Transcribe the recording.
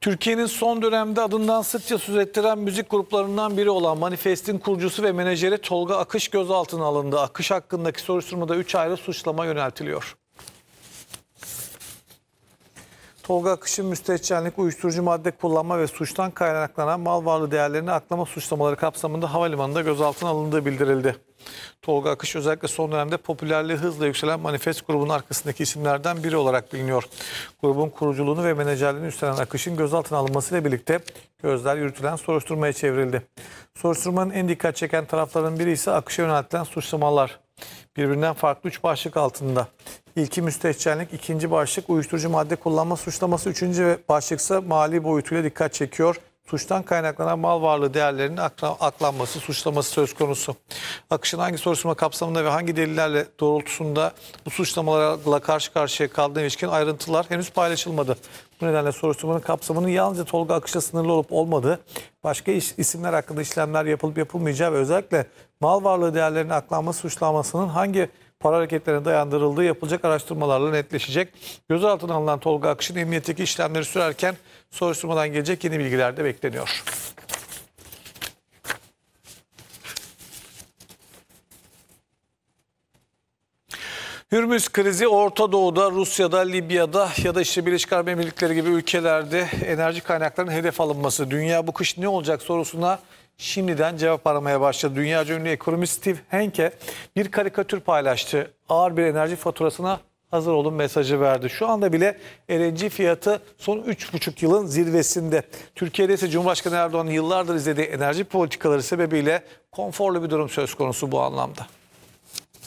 Türkiye'nin son dönemde adından sıkça söz ettiren müzik gruplarından biri olan Manifest'in kurucusu ve menajeri Tolga Akış gözaltına alındı. Akış hakkındaki soruşturmada 3 ayrı suçlama yöneltiliyor. Tolga Akış'ın müstehcenlik, uyuşturucu madde kullanma ve suçtan kaynaklanan mal varlığı değerlerini aklama suçlamaları kapsamında havalimanında gözaltına alındığı bildirildi. Tolga Akış özellikle son dönemde popülerliği hızla yükselen Manifest grubunun arkasındaki isimlerden biri olarak biliniyor. Grubun kuruculuğunu ve menajerliğini üstlenen Akış'ın gözaltına alınmasıyla birlikte gözler yürütülen soruşturmaya çevrildi. Soruşturmanın en dikkat çeken taraflarının biri ise Akış'a yöneltilen suçlamalar. Birbirinden farklı 3 başlık altında. İlki müstehcenlik, ikinci başlık uyuşturucu madde kullanma suçlaması, üçüncü başlık ise mali boyutuyla dikkat çekiyor. Suçtan kaynaklanan mal varlığı değerlerinin aklanması suçlaması söz konusu. Akış'ın hangi soruşturma kapsamında ve hangi delillerle doğrultusunda bu suçlamalarla karşı karşıya kaldığına ilişkin ayrıntılar henüz paylaşılmadı. Bu nedenle soruşturmanın kapsamının yalnızca Tolga Akış'la sınırlı olup olmadığı, başka isimler hakkında işlemler yapılıp yapılmayacağı ve özellikle mal varlığı değerlerinin aklanması suçlamasının hangi para hareketlerine dayandırıldığı yapılacak araştırmalarla netleşecek. Gözaltına alınan Tolga Akış'ın emniyetteki işlemleri sürerken soruşturmadan gelecek yeni bilgiler de bekleniyor. Hürmüz krizi Orta Doğu'da, Rusya'da, Libya'da ya da işte Birleşik Arap Emirlikleri gibi ülkelerde enerji kaynaklarının hedef alınması. Dünya bu kış ne olacak sorusuna şimdiden cevap aramaya başladı. Dünyaca ünlü ekonomist Steve Hanke bir karikatür paylaştı. Ağır bir enerji faturasına hazır olun mesajı verdi. Şu anda bile LNG fiyatı son 3,5 yılın zirvesinde. Türkiye'de ise Cumhurbaşkanı Erdoğan'ın yıllardır izlediği enerji politikaları sebebiyle konforlu bir durum söz konusu bu anlamda.